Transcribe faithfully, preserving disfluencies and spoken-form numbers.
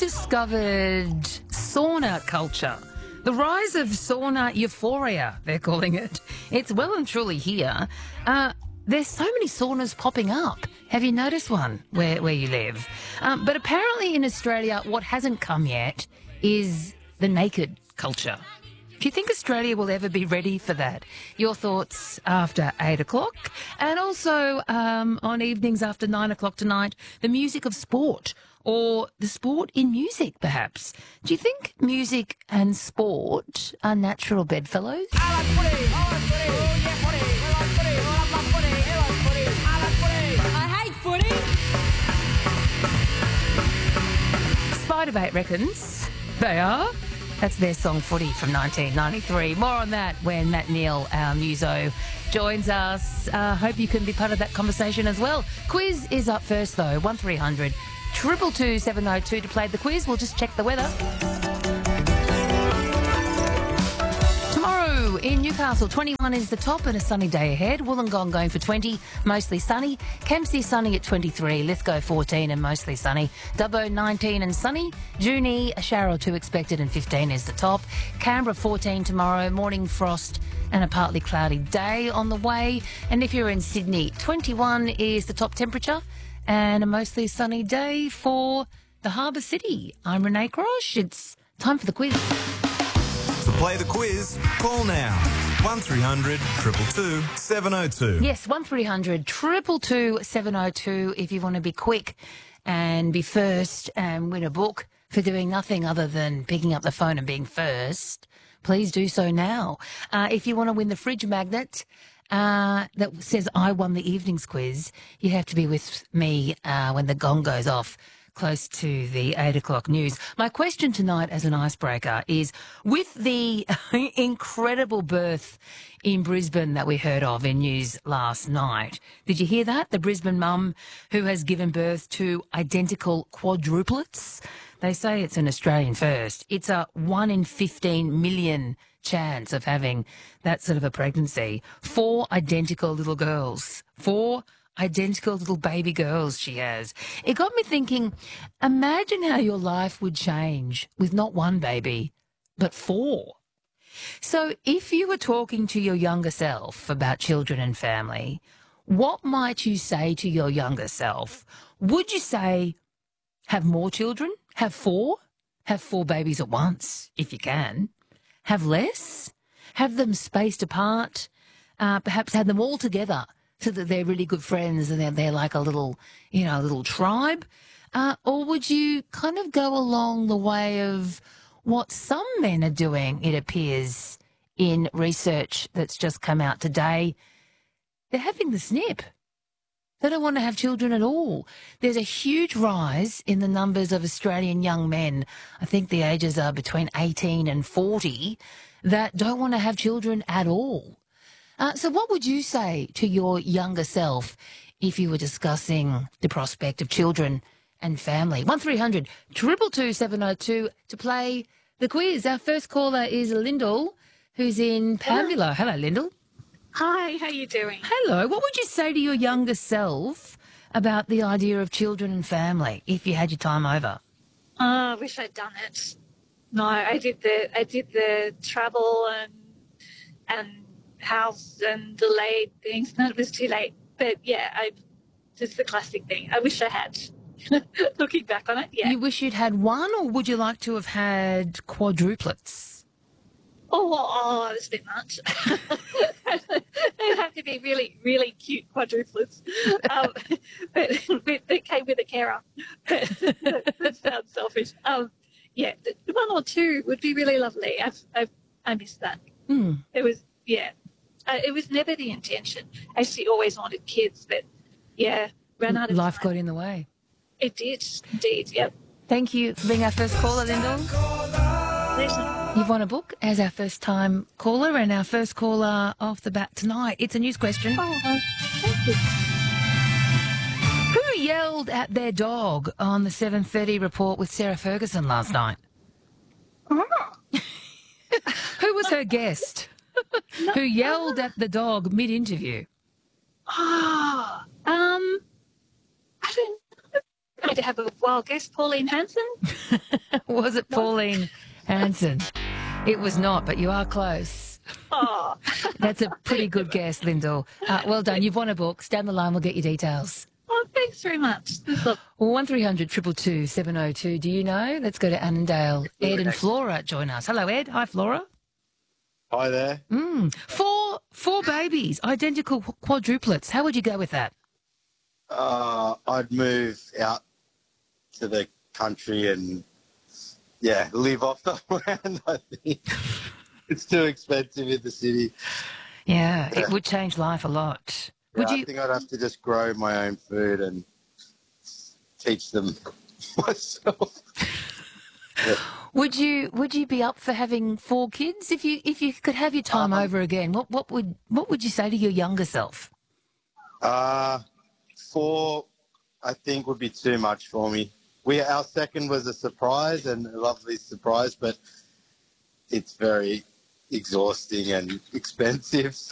rediscovered sauna culture. The rise of sauna euphoria, they're calling it. It's well and truly here. Uh, there's so many saunas popping up. Have you noticed one where, where you live? Um, but apparently in Australia, what hasn't come yet is the naked culture. Do you think Australia will ever be ready for that? Your thoughts after eight o'clock, and also um, on evenings after nine o'clock tonight, the music of sport, or the sport in music, perhaps. Do you think music and sport are natural bedfellows? I like footy. I like footy. Oh, yeah, footy. I like footy. I love footy. I like footy. I like footy. I hate footy. Spiderbait reckons they are. That's their song Footy from nineteen ninety-three. More on that when Matt Neal, our muso, joins us. Uh, hope you can be part of that conversation as well. Quiz is up first, though. one three hundred two two two seven oh two to play the quiz. We'll just check the weather. Tomorrow in Newcastle, twenty-one is the top and a sunny day ahead. Wollongong going for twenty, mostly sunny. Kempsey sunny at twenty-three. Lithgow fourteen and mostly sunny. Dubbo nineteen and sunny. Junee, a shower or two expected and fifteen is the top. Canberra fourteen tomorrow. Morning frost and a partly cloudy day on the way. And if you're in Sydney, twenty-one is the top temperature and a mostly sunny day for the Harbour City. I'm Renee Crosh. It's time for the quiz. To play the quiz, call now. one three hundred two two two seven oh two. Yes, one three hundred two two two seven oh two if you want to be quick and be first and win a book for doing nothing other than picking up the phone and being first. Please do so now. Uh, if you want to win the fridge magnet uh, that says I won the evening's quiz, you have to be with me uh, when the gong goes off, close to the eight o'clock news. My question tonight as an icebreaker is, with the incredible birth in Brisbane that we heard of in news last night, did you hear that? The Brisbane mum who has given birth to identical quadruplets. They say it's an Australian first. It's a one in fifteen million chance of having that sort of a pregnancy. Four identical little girls. Four identical little baby girls she has. It got me thinking, imagine how your life would change with not one baby, but four. So if you were talking to your younger self about children and family, what might you say to your younger self? Would you say, have more children? Have four? Have four babies at once, if you can. Have less? Have them spaced apart? Uh, perhaps have them all together, so that they're really good friends and they're, they're like a little, you know, a little tribe? Uh, or would you kind of go along the way of what some men are doing, it appears, in research that's just come out today? They're having the snip. They don't want to have children at all. There's a huge rise in the numbers of Australian young men, I think the ages are between eighteen and forty, that don't want to have children at all. Uh, so what would you say to your younger self if you were discussing the prospect of children and family? one three hundred two two two seven oh two to play the quiz. Our first caller is Lyndall, who's in Pamela. Hello, Lyndall. Hi, how you doing? Hello. What would you say to your younger self about the idea of children and family if you had your time over? Oh, I wish I'd done it. No, I did the I did the travel and and house and delayed things. No, it was too late. But yeah, I just the classic thing. I wish I had. Looking back on it, yeah. You wish you'd had one, or would you like to have had quadruplets? Oh, oh, that's a bit much. They'd have to be really, really cute quadruplets. Um, but, but they came with a carer. that, that sounds selfish. Um, yeah, one or two would be really lovely. I've, I've, I missed that. Mm. It was, yeah. Uh, it was never the intention. I actually always wanted kids, but, yeah, ran out of Life time. got in the way. It did, indeed, yep. Thank you for being our first caller, Lyndall. Pleasure. You've won a book as our first time caller and our first caller off the bat tonight. It's a news question. Oh, thank you. Who yelled at their dog on the seven thirty report with Sarah Ferguson last night? Oh. Who was her guest? Who yelled at the dog mid-interview? Ah, um, I don't know. going to have a wild guess, Pauline Hanson. Was it Pauline Hanson? It was not, but you are close. Oh, That's a pretty good guess, Lyndall. Uh, well done. You've won a book. Stay on the line. We'll get your details. oh thanks very much. Look, one three hundred two two two seven oh two. Do you know? Let's go to Annandale. Ed and Flora join us. Hello, Ed. Hi, Flora. Hi there. Mm. Four, four babies, identical quadruplets. How would you go with that? Uh, I'd move out to the country and, yeah, live off the land, I think. It's too expensive in the city. Yeah, Yeah. it would change life a lot. Yeah, Would I you? think I'd have to just grow my own food and teach them myself. Would you? Would you be up for having four kids if you if you could have your time Um, over again? What what would what would you say to your younger self? Uh, four, I think, would be too much for me. We Our second was a surprise and a lovely surprise, but it's very exhausting and expensive.